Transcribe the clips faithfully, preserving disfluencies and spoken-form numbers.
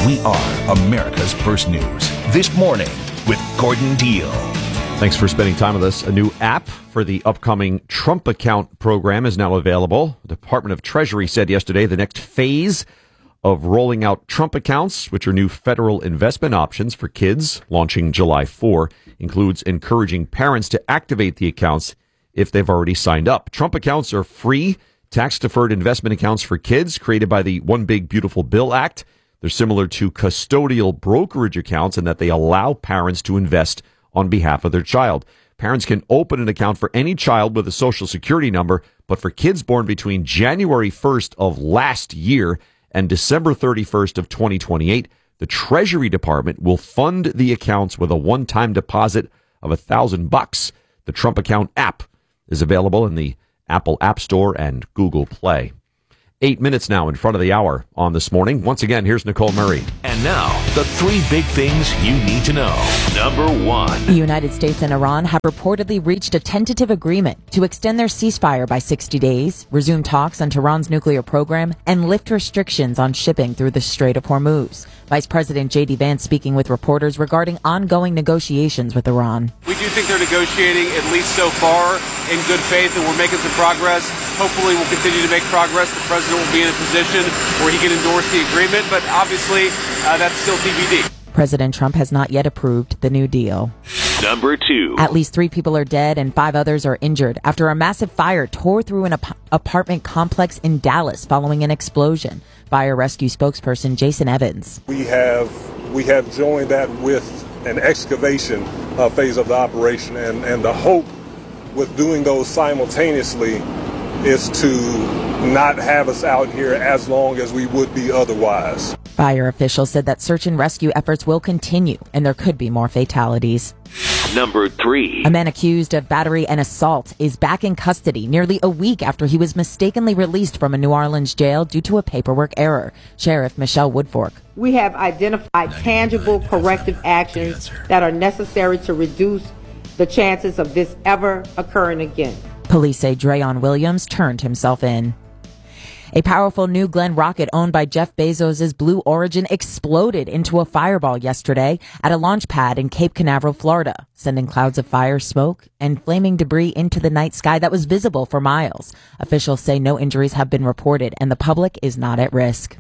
We are America's First News. This morning with Gordon Deal. Thanks for spending time with us. A new app for the upcoming Trump account program is now available. The Department of Treasury said yesterday the next phase of rolling out Trump accounts, which are new federal investment options for kids, launching July fourth, includes encouraging parents to activate the accounts if they've already signed up. Trump accounts are free, tax-deferred investment accounts for kids created by the One Big Beautiful Bill Act. They're similar to custodial brokerage accounts in that they allow parents to invest on behalf of their child. Parents can open an account for any child with a social security number, but for kids born between January first of last year and December thirty-first of twenty twenty-eight, the Treasury Department will fund the accounts with a one-time deposit of a thousand bucks. The Trump Account app is available in the Apple App Store and Google Play. Eight minutes now in front of the hour on This Morning. Once again, here's Nicole Murray. And now, the three big things you need to know. Number one. The United States and Iran have reportedly reached a tentative agreement to extend their ceasefire by sixty days, resume talks on Tehran's nuclear program, and lift restrictions on shipping through the Strait of Hormuz. Vice President J D Vance speaking with reporters regarding ongoing negotiations with Iran. We do think they're negotiating, at least so far, in good faith, and we're making some progress. Hopefully we'll continue to make progress. The president will be in a position where he can endorse the agreement, but obviously uh, that's still T B D. President Trump has not yet approved the new deal. Number two. At least three people are dead and five others are injured after a massive fire tore through an ap- apartment complex in Dallas following an explosion. Fire rescue spokesperson Jason Evans. We have we have joined that with an excavation uh, phase of the operation, and, and the hope with doing those simultaneously is to not have us out here as long as we would be otherwise. Fire officials said that search and rescue efforts will continue and there could be more fatalities. Number three. A man accused of battery and assault is back in custody nearly a week after he was mistakenly released from a New Orleans jail due to a paperwork error. Sheriff Michelle Woodfork. We have identified tangible corrective actions that are necessary to reduce the chances of this ever occurring again. Police say Drayon Williams turned himself in. A powerful new Glenn rocket owned by Jeff Bezos' Blue Origin exploded into a fireball yesterday at a launch pad in Cape Canaveral, Florida, sending clouds of fire, smoke, and flaming debris into the night sky that was visible for miles. Officials say no injuries have been reported and the public is not at risk.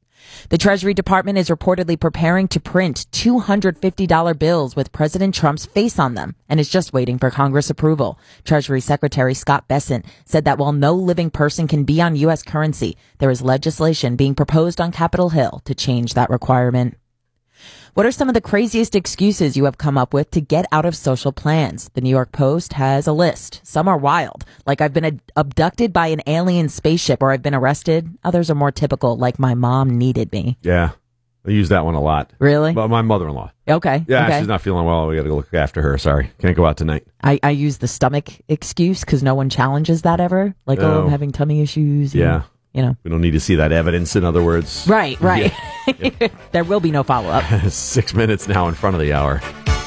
The Treasury Department is reportedly preparing to print two hundred fifty dollar bills with President Trump's face on them and is just waiting for Congress approval. Treasury Secretary Scott Bessent said that while no living person can be on U S currency, there is legislation being proposed on Capitol Hill to change that requirement. What are some of the craziest excuses you have come up with to get out of social plans? The New York Post has a list. Some are wild, like I've been ad- abducted by an alien spaceship or I've been arrested. Others are more typical, like my mom needed me. Yeah, I use that one a lot. Really? But my mother-in-law. Okay. Yeah, okay. she's not feeling well. We got to go look after her. Sorry, can't go out tonight. I, I use the stomach excuse because no one challenges that ever. Like, oh, Oh. I'm having tummy issues. and, Yeah. You know. We don't need to see that evidence, in other words. Right, right. Yeah. There will be no follow-up. Six minutes now in front of the hour.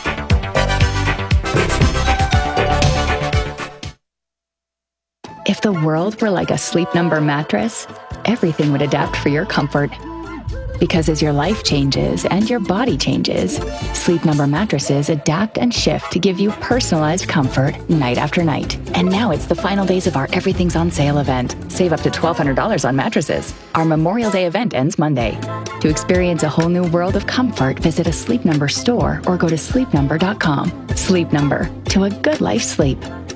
If the world were like a Sleep Number mattress, everything would adapt for your comfort. Because as your life changes and your body changes, Sleep Number mattresses adapt and shift to give you personalized comfort night after night. And now it's the final days of our Everything's on Sale event. Save up to twelve hundred dollars on mattresses. Our Memorial Day event ends Monday. To experience a whole new world of comfort, visit a Sleep Number store or go to sleep number dot com. Sleep Number, to a good life sleep.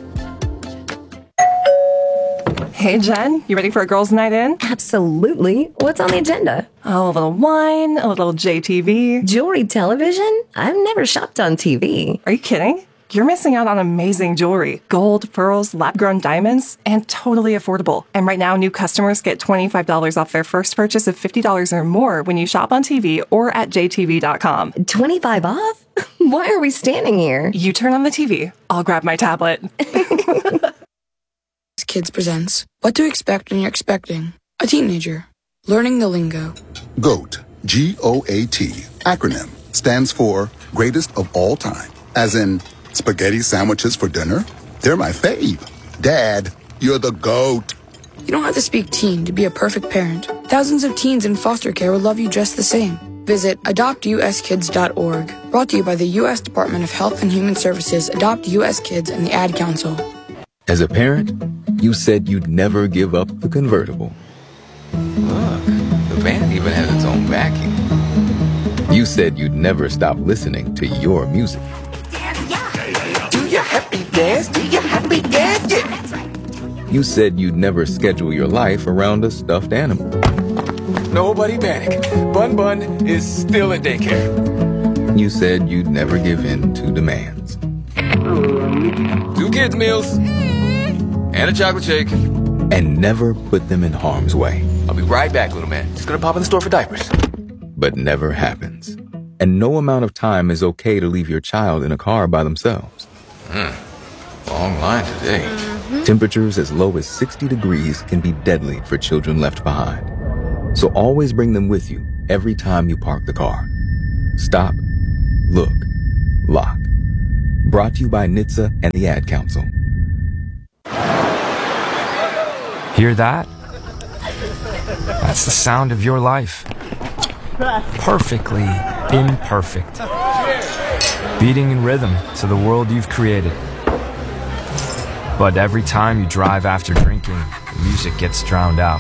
Hey, Jen, you ready for a girls' night in? Absolutely. What's on the agenda? Oh, a little wine, a little J T V. Jewelry television? I've never shopped on T V. Are you kidding? You're missing out on amazing jewelry. Gold, pearls, lab-grown diamonds, and totally affordable. And right now, new customers get twenty-five dollars off their first purchase of fifty dollars or more when you shop on T V or at j t v dot com. twenty-five off? Why are we standing here? You turn on the T V. I'll grab my tablet. Kids presents What to Expect When You're Expecting a Teenager. Learning the Lingo. GOAT, G O A T, acronym, stands for Greatest of All Time. As in, spaghetti sandwiches for dinner? They're my fave. Dad, you're the GOAT. You don't have to speak teen to be a perfect parent. Thousands of teens in foster care will love you just the same. Visit adopt u s kids dot org. Brought to you by the U S Department of Health and Human Services, Adopt U S Kids, and the Ad Council. As a parent, you said you'd never give up the convertible. Look, the van even has its own vacuum. You said you'd never stop listening to your music. Do your happy dance, do your happy dance, yeah. You said you'd never schedule your life around a stuffed animal. Nobody panic. Bun Bun is still at daycare. You said you'd never give in to demands. Two kids' meals. And a chocolate shake. And never put them in harm's way. I'll be right back, little man. Just gonna pop in the store for diapers. But never happens. And no amount of time is okay to leave your child in a car by themselves. Hmm. Long line today. Mm-hmm. Temperatures as low as sixty degrees can be deadly for children left behind. So always bring them with you every time you park the car. Stop, look, lock. Brought to you by N H T S A and the Ad Council. Hear that? That's the sound of your life. Perfectly imperfect. Beating in rhythm to the world you've created. But every time you drive after drinking, the music gets drowned out.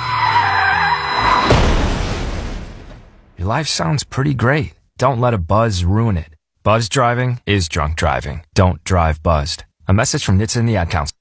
Your life sounds pretty great. Don't let a buzz ruin it. Buzz driving is drunk driving. Don't drive buzzed. A message from N H T S A and the Ad Council.